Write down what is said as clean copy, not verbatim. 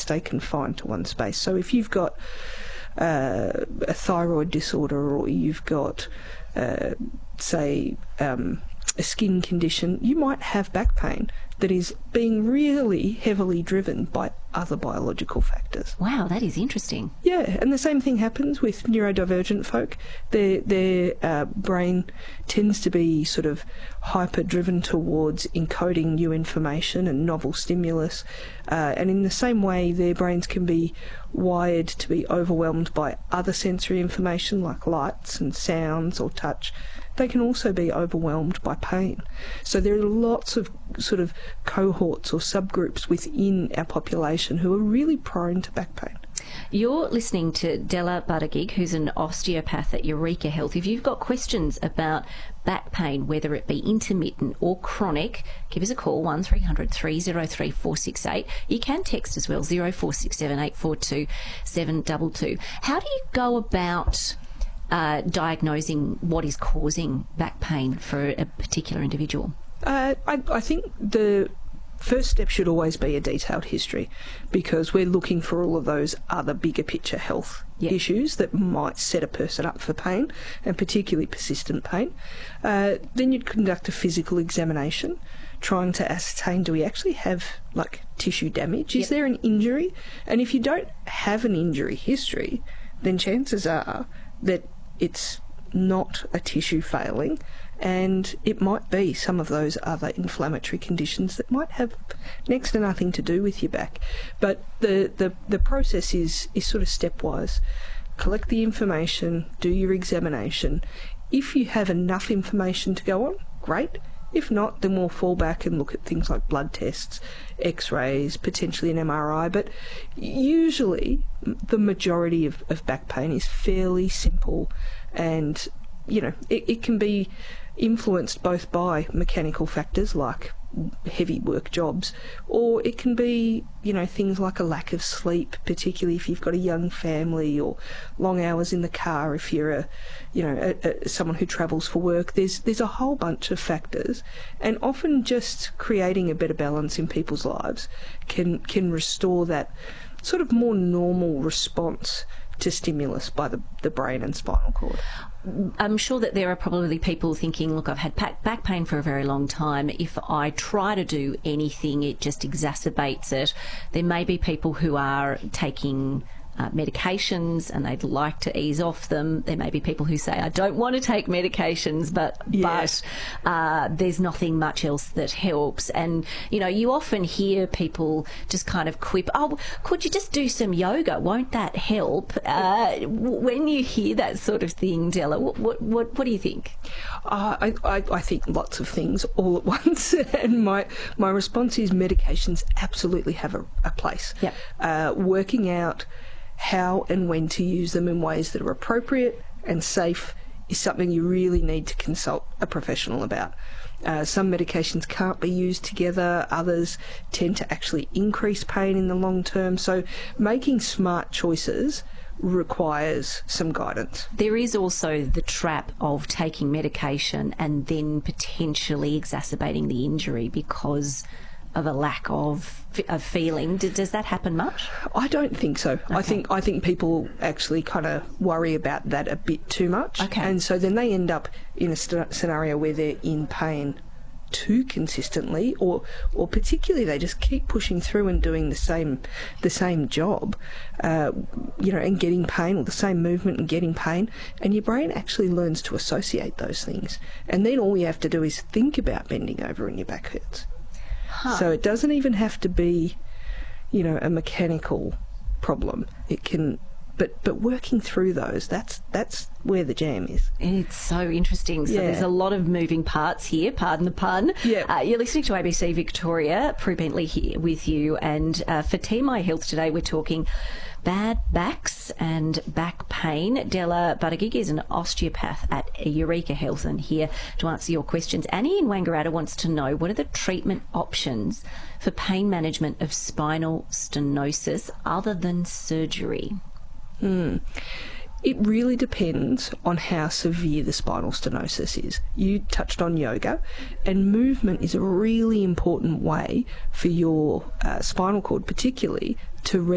stay confined to one space. So if you've got a thyroid disorder, or you've got, say, a skin condition, you might have back pain that is being really heavily driven by other biological factors. Wow, that is interesting. Yeah, and the same thing happens with neurodivergent folk. Their brain tends to be sort of hyper-driven towards encoding new information and novel stimulus, and in the same way their brains can be wired to be overwhelmed by other sensory information like lights and sounds or touch. They can also be overwhelmed by pain. So there are lots of sort of cohorts or subgroups within our population who are really prone to back pain. You're listening to Della Buttigieg, who's an osteopath at Eureka Health. If you've got questions about back pain, whether it be intermittent or chronic, give us a call, 1300 303 468. You can text as well, 0467 842 722. How do you go about diagnosing what is causing back pain for a particular individual? I think the first step should always be a detailed history, because we're looking for all of those other bigger picture health issues that might set a person up for pain, and particularly persistent pain. Then you'd conduct a physical examination, trying to ascertain, do we actually have like tissue damage? Is there an injury? And if you don't have an injury history, then chances are that it's not a tissue failing, and it might be some of those other inflammatory conditions that might have next to nothing to do with your back. But the process is sort of stepwise. Collect the information, do your examination. If you have enough information to go on, great. If not, then we'll fall back and look at things like blood tests, x-rays, potentially an MRI. But usually the majority of back pain is fairly simple, and it can be influenced both by mechanical factors like heavy work jobs, or it can be things like a lack of sleep, particularly if you've got a young family, or long hours in the car if you're someone who travels for work. There's a whole bunch of factors, and often just creating a better balance in people's lives can restore that sort of more normal response to stimulus by the brain and spinal cord. I'm sure that there are probably people thinking, look, I've had back pain for a very long time. If I try to do anything, it just exacerbates it. There may be people who are taking medications and they'd like to ease off them. There may be people who say, I don't want to take medications, but there's nothing much else that helps. And, you often hear people just kind of quip, oh, could you just do some yoga? Won't that help? When you hear that sort of thing, Della, what do you think? I think lots of things all at once. And my response is medications absolutely have a place. Yep. Working out how and when to use them in ways that are appropriate and safe is something you really need to consult a professional about. Some medications can't be used together, others tend to actually increase pain in the long term, so making smart choices requires some guidance. There is also the trap of taking medication and then potentially exacerbating the injury because of a lack of feeling. Does that happen much? I don't think so. Okay. I think people actually kind of worry about that a bit too much. Okay. And so then they end up in a scenario where they're in pain too consistently, or particularly they just keep pushing through and doing the same job, and getting pain, or the same movement and getting pain, and your brain actually learns to associate those things. And then all you have to do is think about bending over and your back hurts. So it doesn't even have to be, a mechanical problem. It can, but working through those, that's where the jam is. It's so interesting. So there's a lot of moving parts here, pardon the pun. Yeah. You're listening to ABC Victoria. Prue Bentley here with you. And for TMI Health today, we're talking bad backs and back pain. Della Buttigieg is an osteopath at Eureka Health and here to answer your questions. Annie in Wangaratta wants to know, what are the treatment options for pain management of spinal stenosis other than surgery? It really depends on how severe the spinal stenosis is. You touched on yoga, and movement is a really important way for your spinal cord particularly to